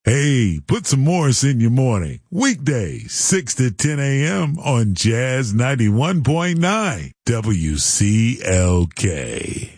Hey, put some Morris in your morning. Weekdays, 6 to 10 a.m. on Jazz 91.9 WCLK.